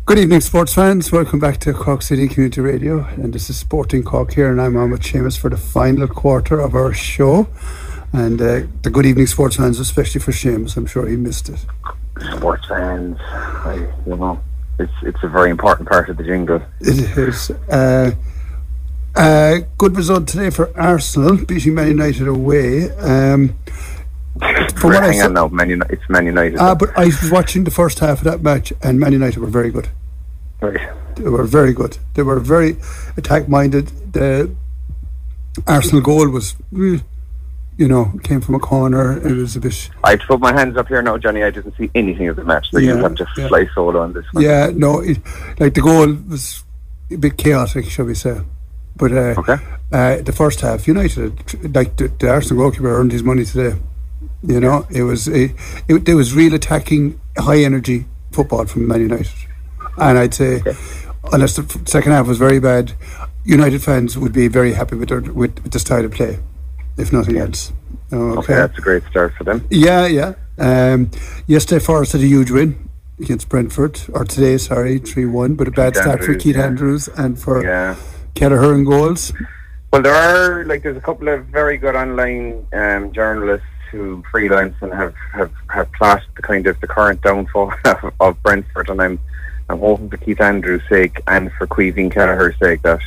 Good evening, sports fans. Welcome back to Cork City Community Radio, and this is Sporting Cork here, and I'm on with Seamus for the final quarter of our show. And the good evening, sports fans, especially for Seamus. I'm sure he missed it. Sports fans, it's a very important part of the jingle. It is. Good result today for Arsenal, beating Man United away. It's Man United. But I was watching the first half of that match, and Man United were very good. Right. They were very good. They were very attack-minded. The Arsenal goal was, came from a corner. It was a bit... I have to put my hands up here now, Johnny. I didn't see anything of the match, so you have to fly solo on this one. Yeah, no, the goal was a bit chaotic, shall we say. But the first half, United, like the Arsenal goalkeeper, earned his money today. It was real attacking, high energy football from Man United. And I'd say, unless the second half was very bad, United fans would be very happy with the style of play, if nothing else. Okay, that's a great start for them. Yeah. Yesterday, Forest had a huge win against Brentford, or today, 3-1, but a bad start for Keith Andrews and for Kelleher in goals. Well, there's a couple of very good online journalists who freelance and have plotted the current downfall of Brentford, and I'm hoping for Keith Andrews' sake and for Caoimhín Kelleher's sake that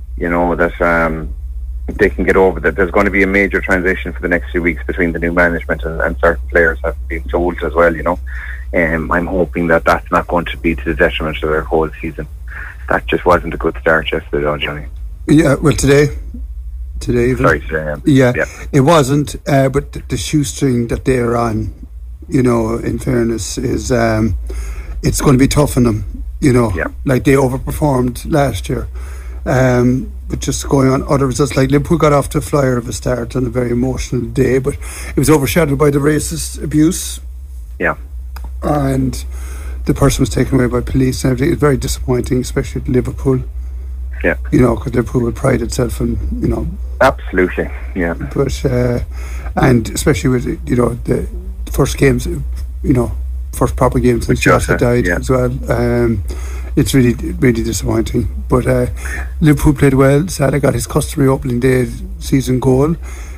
they can get over that. There's going to be a major transition for the next few weeks between the new management and certain players have been told as well. I'm hoping that that's not going to be to the detriment of their whole season. That just wasn't a good start yesterday, though, Johnny. Yeah, well, today even. Sorry, today. Yeah, it wasn't. But the shoestring that they're on, in fairness, is it's going to be tough on them. Like they overperformed last year. But just going on other results, like Liverpool got off to a flyer of a start on a very emotional day, but it was overshadowed by the racist abuse. Yeah. And the person was taken away by police and everything. It's very disappointing, especially at Liverpool. Yeah. Because Liverpool would pride itself on, Absolutely, yeah. But, and especially with, the first games, first proper games since Jota died as well. It's really, really disappointing. But Liverpool played well. Salah got his customary opening day season goal.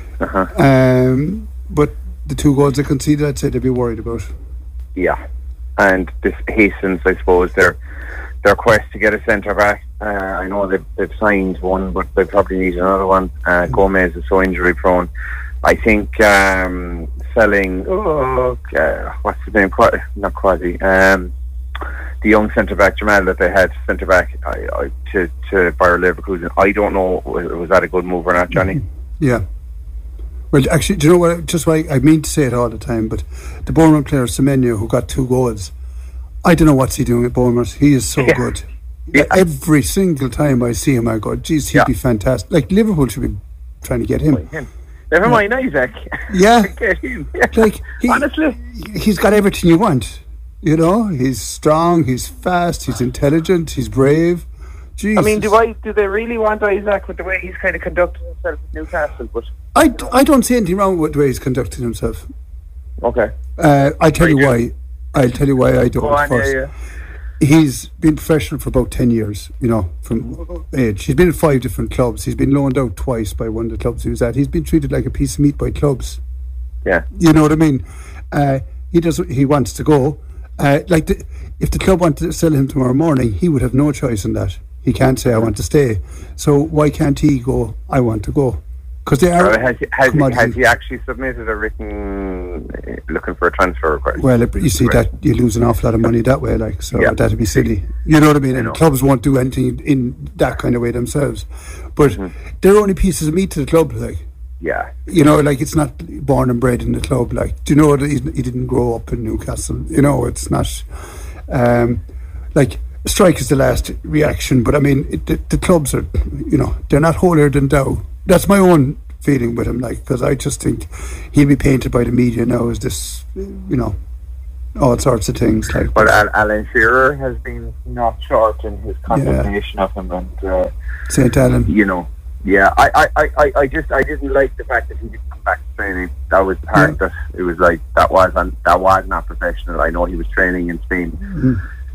But the 2 goals they conceded, I'd say they'd be worried about. Yeah. And this hastens, I suppose, their quest to get a centre back. I know they've signed one, but they probably need another one. Gomez is so injury prone. I think selling what's his name? Not Quasi. The young centre back Jamal that they had centre back to Bayer Leverkusen. I don't know, was that a good move or not, Johnny? Yeah. Well, actually, do you know what? Just why I mean to say it all the time, but the Bournemouth player Semenyo, who got 2 goals, I don't know what's he doing at Bournemouth. He is so good. Yeah. Every single time I see him, I go, geez, he'd be fantastic. Like, Liverpool should be trying to get him. Never mind Isaac. Yeah. Get him. Like, honestly, he's got everything you want. He's strong, he's fast, he's intelligent, he's brave. Jesus. I mean, do they really want Isaac with the way he's kind of conducted himself at Newcastle? But I don't see anything wrong with the way he's conducted himself. Okay. I'll tell you why I don't first. Yeah. He's been professional for about 10 years, from age. He's been at 5 different clubs. He's been loaned out twice by one of the clubs he was at. He's been treated like a piece of meat by clubs. Yeah. You know what I mean? He wants to go. If the club wanted to sell him tomorrow morning, he would have no choice in that. He can't say I want to stay. So why can't he go? I want to go. Because they are. Has he actually submitted a written looking for a transfer request? Well, you see that you lose an awful lot of money that way, that'd be silly. You know what I mean? And clubs won't do anything in that kind of way themselves. But they're only pieces of meat to the club, Yeah. It's not born and bred in the club. Do you know that he didn't grow up in Newcastle? It's not. Strike is the last reaction, but I mean, the clubs are, they're not holier than thou. That's my own feeling with him, because I just think he'll be painted by the media now as this, all sorts of things. But Alan Shearer has been not short in his condemnation of him, and St. Alan. Yeah, I didn't like the fact that he didn't come back to training. That was the part that it was like that was not professional. I know he was training in Spain.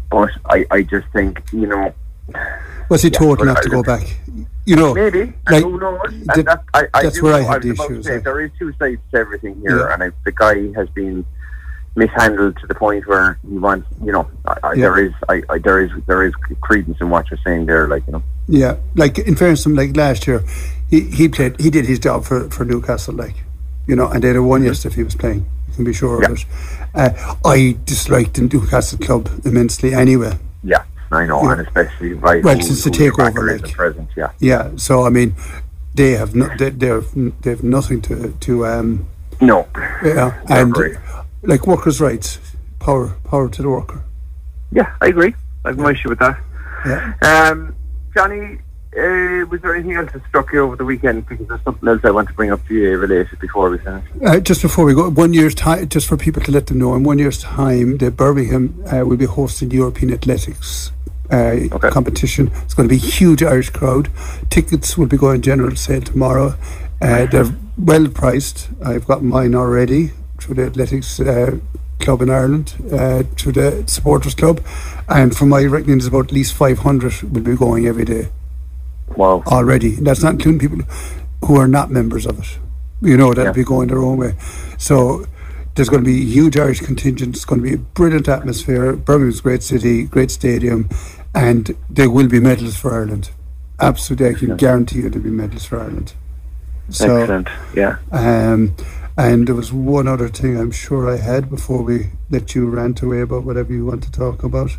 But I just think, was he told not to go back? Maybe, and who knows? And that's where I had the issues. There is two sides to everything here, and the guy has been mishandled to the point where he wants, there is credence in what you're saying there, Yeah, in fairness to him, last year, he did his job for Newcastle, and they'd have won yesterday if he was playing. You can be sure of it. I disliked the Newcastle club immensely anyway. Yeah, I know, and especially since the takeover, the present, yeah. So I mean, they have nothing to no. Yeah, and workers' rights, power to the worker. Yeah, I agree. I have no issue with that. Yeah. Johnny, was there anything else that struck you over the weekend? Because there's something else I want to bring up to you related before we finish. Just before we go, 1 year's time, just for people to let them know, in 1 year's time, the Birmingham will be hosting the European Athletics competition. It's going to be a huge Irish crowd. Tickets will be going general sale tomorrow. They're well priced. I've got mine already through the Athletics Club in Ireland, through the Supporters Club, and from my reckoning, about at least 500 will be going every day. Wow. Already. That's not including people who are not members of it. That'll be going their own way. So there's going to be a huge Irish contingent. It's going to be a brilliant atmosphere. Birmingham's a great city, great stadium, and there will be medals for Ireland. Absolutely, I can guarantee you there'll be medals for Ireland. So, excellent, yeah. And there was one other thing I'm sure I had before we let you rant away about whatever you want to talk about.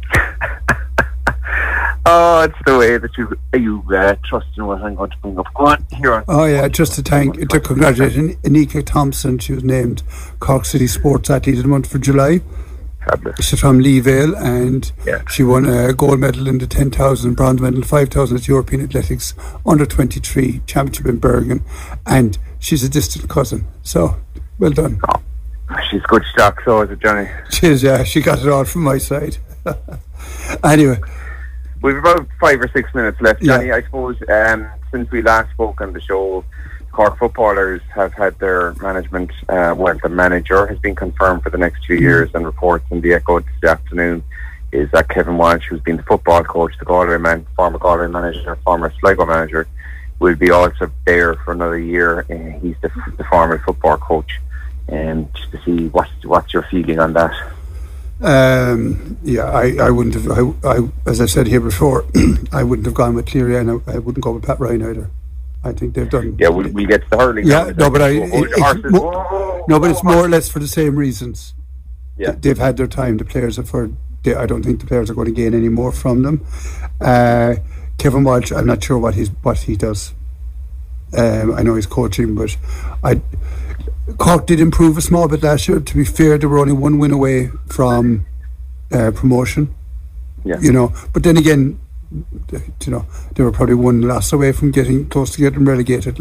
Oh, it's the way that you trust in what I'm going to bring up. Go on, here on. Oh yeah, just to congratulate Anika Thompson. She was named Cork City Sports Athlete of the Month for July. Fabulous. She's from Lee Vale, and she won a gold medal in the 10,000, bronze medal 5,000 at the European Athletics Under-23 Championship in Bergen, and she's a distant cousin. So, well done. Oh, she's good stock, so is it, Johnny? She is, yeah. She got it all from my side. Anyway. We've about 5 or 6 minutes left, Johnny. I suppose since we last spoke on the show, Cork footballers have had their management, the manager has been confirmed for the next 2 years, and reports in the Echo this afternoon is that Kevin Walsh, who's been the football coach, the Galway former Galway manager, former Sligo manager, will be also there for another year. He's the former football coach. Just to see what's your feeling on that. I wouldn't have. I as I said here before, I wouldn't have gone with Cleary, and I wouldn't go with Pat Ryan either. I think they've done. Yeah, we get to the hurling. Yeah, no, but it's more or less for the same reasons. Yeah, they've had their time. The players I don't think the players are going to gain any more from them. Kevin Walsh, I'm not sure what he does. I know he's coaching, but Cork did improve a small bit last year. To be fair, they were only 1 win away from promotion. Yeah, but then again, they were probably 1 loss away from getting close to getting relegated.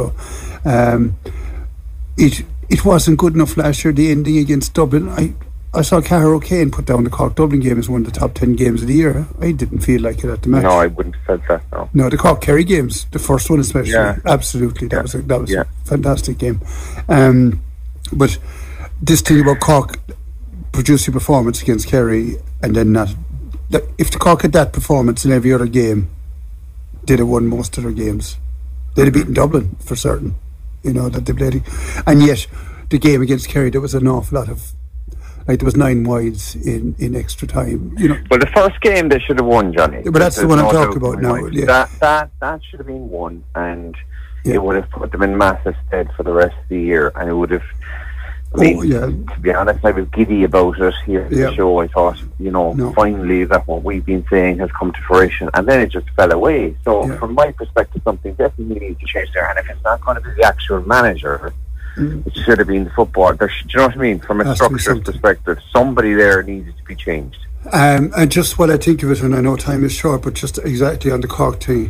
It wasn't good enough last year. The ending against Dublin, I saw Cahir O'Kane put down the Cork Dublin game as one of the top 10 games of the year. I didn't feel like it at the match. No, I wouldn't have said that. No, the Cork Kerry games, the first one especially, absolutely, that was a fantastic game. But this thing about Cork producing performance against Kerry and then not. If the Cork had that performance in every other game, they'd have won most of their games. They'd have beaten Dublin for certain. That they played, and yet the game against Kerry, there was an awful lot of. There was 9 wides in extra time. Well, the first game they should have won, Johnny. But that's the one I'm talking about now. Yeah. That should have been won, and it would have put them in massive stead for the rest of the year, and it would have. To be honest, I was giddy about it here at the show. I thought, finally that what we've been saying has come to fruition, and then it just fell away. So, from my perspective, something definitely needs to change there. And if it's not going to be the actual manager. It should have been the football. Do you know what I mean? From a structure perspective, somebody there needed to be changed. And just what I think of it, and I know time is short, but just exactly on the Cork thing,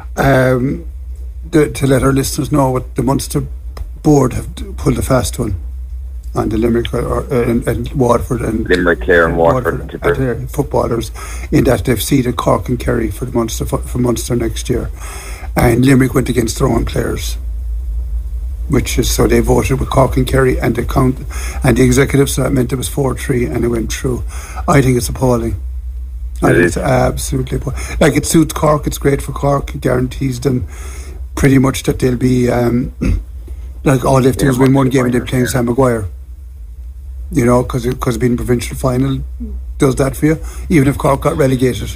to let our listeners know what the Munster board have pulled a fast one on the Limerick and Waterford and Limerick, Clare and Waterford footballers, in that they've seeded Cork and Kerry for Munster next year, and Limerick went against their own players. Which is, so they voted with Cork and Kerry, and the executive, so that meant it was 4-3 and it went through. I think it's appalling. And it's absolutely like it suits Cork. It's great for Cork. It guarantees them pretty much that they'll be like all they have to do is win one game and they're playing Sam Maguire. You know, because being provincial final does that for you, even if Cork got relegated.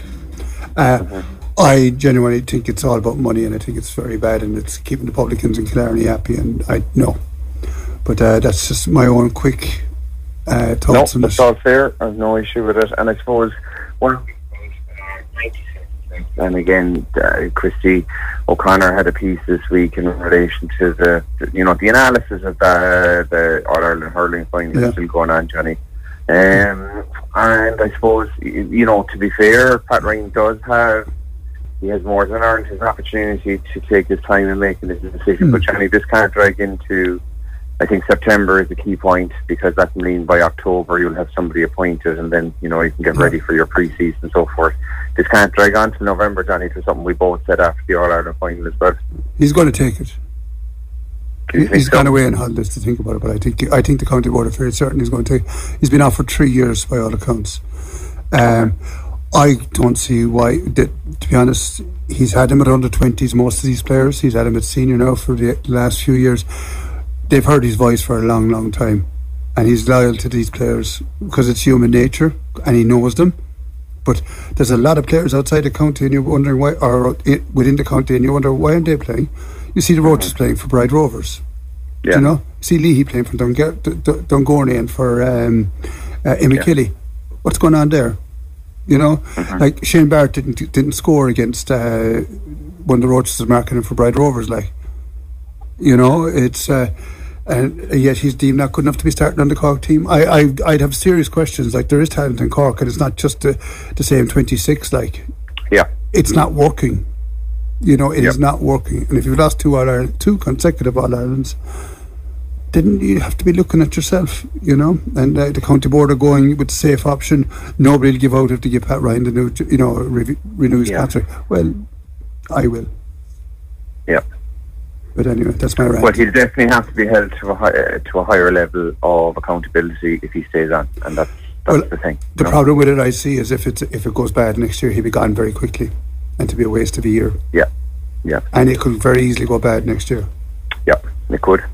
I genuinely think it's all about money, and I think it's very bad, and it's keeping the publicans in Killarney happy. And I know, but that's just my own quick thoughts. No, that's all fair. I have no issue with it, and I suppose one. And again, Christy O'Connor had a piece this week in relation to the analysis of the All Ireland hurling final still going on, Johnny. And I suppose, to be fair, Pat Ryan he has more than earned his opportunity to take his time in making this decision. But Johnny, this can't drag into, I think September is a key point, because that can mean by October you'll have somebody appointed, and then you can get ready for your pre-season and so forth. This can't drag on till November, Johnny, for something we both said after the All Ireland final as well. He's going to take it. He's gone away on holidays to think about it, but I think the County Board of Affairs certainly is going to take. He's been out for 3 years by all accounts. I don't see why. To be honest, he's had him at under 20s. Most of these players, he's had him at senior now for the last few years. They've heard his voice for a long, long time, and he's loyal to these players because it's human nature, and he knows them. But there's a lot of players outside the county, and you're wondering why, or within the county, and you wonder why aren't they playing? You see the Roaches playing for Bride Rovers. Yeah. You see Leahy playing for Dungorney and for Immakilly. It's going on there? Like Shane Barrett didn't score against when the Roaches was marking him for Bride Rovers. It's and yet he's deemed not good enough to be starting on the Cork team. I'd have serious questions. Like, there is talent in Cork, and it's not just the same 26. It's not working. It is not working. And if you've lost two consecutive All Irelands, then you have to be looking at yourself, And the County Board are going with the safe option. Nobody will give out if they give Pat Ryan the new, renew his contract. Well, I will. Yep. But anyway, that's my rant. Well, he'll definitely have to be held to a higher level of accountability if he stays on, and that's the thing. The problem with it, I see, is if it goes bad next year, he'll be gone very quickly, and to be a waste of a year. Yeah. And it could very easily go bad next year. Yeah, it could.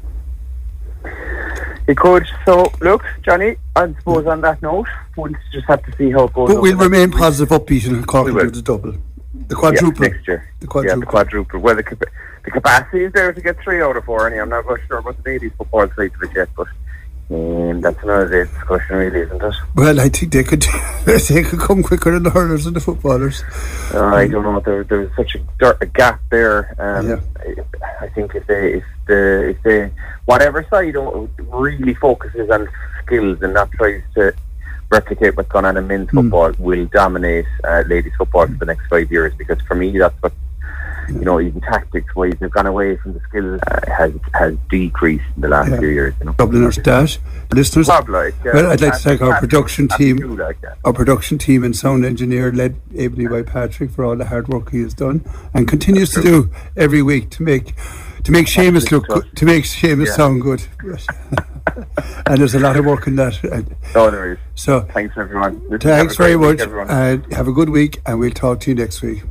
It could. So, look, Johnny, I suppose on that note, we'll just have to see how it goes. But we'll remain positive, upbeat, and Cork will do the double. The quadruple. Next year. The quadruple. Well, the capacity is there to get 3 out of 4, and I'm not very sure about the ladies' football side of it yet, but that's another day's discussion, really, isn't it? Well, I think they could come quicker than the hurlers and the footballers. I don't know. There's such a gap there. I think if they whatever side really focuses on skills and not tries to replicate what's gone on in men's football, will dominate ladies' football for the next 5 years. Because for me, that's what even tactics-wise, they've gone away from the skills. Has decreased in the last few years. Dublin or stat, listeners. I'd like to thank our production team, our production team and sound engineer, led ably by Patrick, for all the hard work he has done and continues to do every week to make Seamus look good, to make Seamus sound good. And there's a lot of work in that. There is. So thanks everyone. Thanks very much. Have a good week, and we'll talk to you next week.